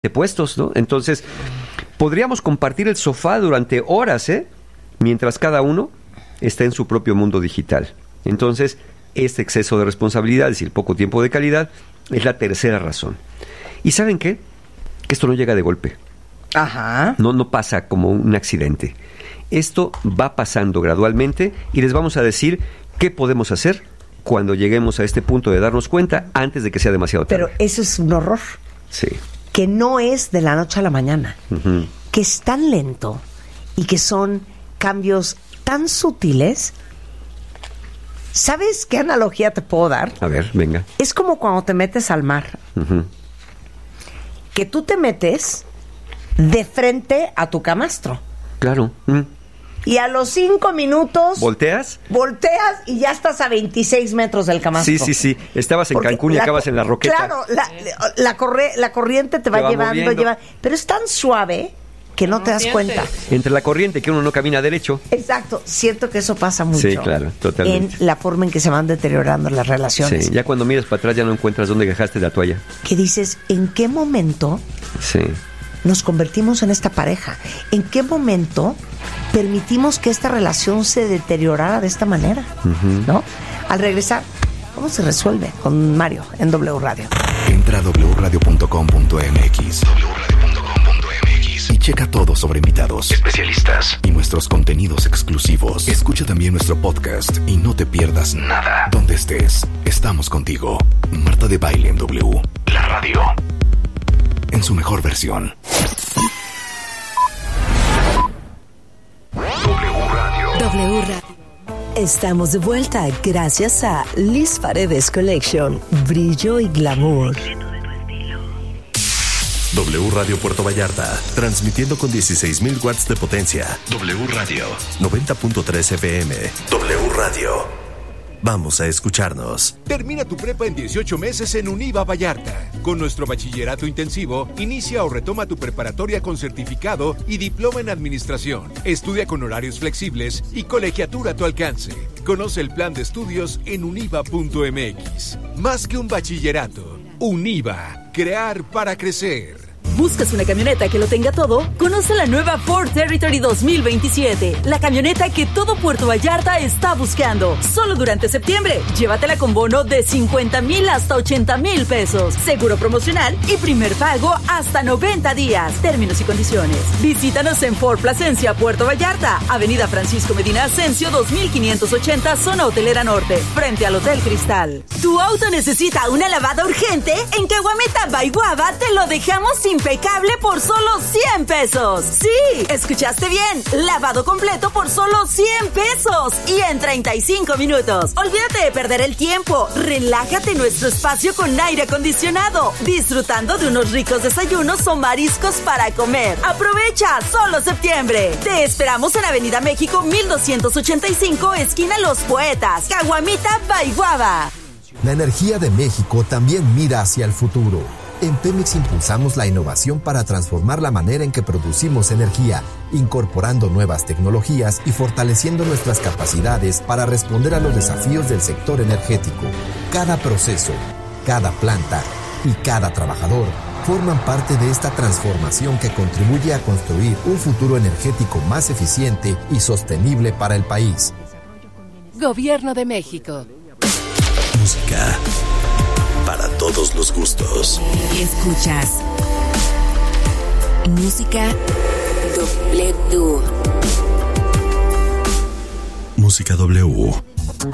puestos, ¿no? Entonces, podríamos compartir el sofá durante horas, mientras cada uno está en su propio mundo digital. Entonces, este exceso de responsabilidad, es decir, poco tiempo de calidad, es la tercera razón. ¿Y saben qué? Que esto no llega de golpe. Ajá. No pasa como un accidente. Esto va pasando gradualmente y les vamos a decir qué podemos hacer cuando lleguemos a este punto de darnos cuenta antes de que sea demasiado tarde. Pero eso es un horror. Sí. Que no es de la noche a la mañana. Uh-huh. Que es tan lento y que son cambios tan sutiles. ¿Sabes qué analogía te puedo dar? A ver, venga. Es como cuando te metes al mar. Uh-huh. Que tú te metes de frente a tu camastro. Claro. Y a los 5 minutos... ¿Volteas? Volteas y ya estás a 26 metros del camastro. Sí. Estabas en Cancún y acabas en la Roqueta. Claro, la corriente te va llevando. Pero es tan suave que no te das cuenta. Entre la corriente que uno no camina derecho. Exacto. Siento que eso pasa mucho. Sí, claro, totalmente. En la forma en que se van deteriorando las relaciones. Sí, ya cuando miras para atrás ya no encuentras dónde dejaste la toalla. Que dices, ¿en qué momento nos convertimos en esta pareja? ¿En qué momento permitimos que esta relación se deteriorara de esta manera? Uh-huh. ¿No? Al regresar, ¿cómo se resuelve? Con Mario en W Radio. Entra a wradio.com.mx y checa todo sobre invitados, especialistas y nuestros contenidos exclusivos. Escucha también nuestro podcast y no te pierdas nada. Donde estés, estamos contigo. Marta de Baile en W, la radio, en su mejor versión. W Radio. Estamos de vuelta gracias a Liz Paredes Collection, brillo y glamour. W Radio Puerto Vallarta, transmitiendo con 16,000 watts de potencia. W Radio 90.3 FM. W Radio. Vamos a escucharnos. Termina tu prepa en 18 meses en Univa Vallarta. Con nuestro bachillerato intensivo, inicia o retoma tu preparatoria con certificado y diploma en administración. Estudia con horarios flexibles y colegiatura a tu alcance. Conoce el plan de estudios en univa.mx. Más que un bachillerato, Univa. Crear para crecer. ¿Buscas una camioneta que lo tenga todo? Conoce la nueva Ford Territory 2027, la camioneta que todo Puerto Vallarta está buscando. Solo durante septiembre, llévatela con bono de 50,000 hasta 80,000 pesos, seguro promocional y primer pago hasta 90 días. Términos y condiciones. Visítanos en Ford Plasencia, Puerto Vallarta, Avenida Francisco Medina Ascencio 2580, zona hotelera norte, frente al Hotel Cristal. ¿Tu auto necesita una lavada urgente? En Caguamita by Guava te lo dejamos impecable por solo 100 pesos. Sí, escuchaste bien. Lavado completo por solo 100 pesos y en 35 minutos. Olvídate de perder el tiempo. Relájate en nuestro espacio con aire acondicionado, disfrutando de unos ricos desayunos o mariscos para comer. Aprovecha solo septiembre. Te esperamos en Avenida México 1285, esquina Los Poetas, Caguamita by Guava. La energía de México también mira hacia el futuro. En Pemex impulsamos la innovación para transformar la manera en que producimos energía, incorporando nuevas tecnologías y fortaleciendo nuestras capacidades para responder a los desafíos del sector energético. Cada proceso, cada planta y cada trabajador forman parte de esta transformación que contribuye a construir un futuro energético más eficiente y sostenible para el país. Gobierno de México. Música para todos los gustos. Escuchas Música W. Música W.